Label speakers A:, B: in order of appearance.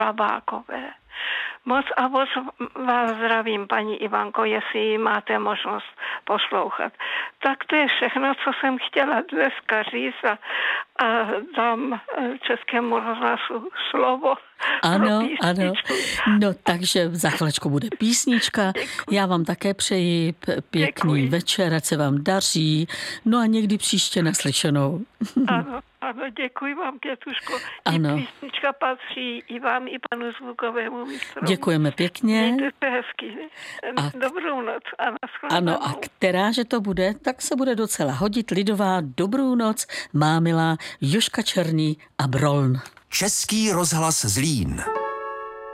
A: Labákové. Moc a moc vás zdravím, paní Ivanko, jestli máte možnost poslouchat. Tak to je všechno, co jsem chtěla dneska říct a dám Českému rozhlasu slovo.
B: Ano. No, takže za chvíličku bude písnička. Děkuji. Já vám také přeji pěkný večer, ať se vám daří. No a někdy příště naslyšenou.
A: Ano, děkuji vám, Květuško.
B: Ano.
A: Písnička patří i vám, i panu zvukovému mistrovi.
B: Děkujeme pěkně.
A: Mějte se hezky. Dobrou noc a nashledanou.
B: Ano, a která, že to bude, tak se bude docela hodit lidová dobrou noc, má milá Jožka Černý a Broln.
C: Český rozhlas Zlín.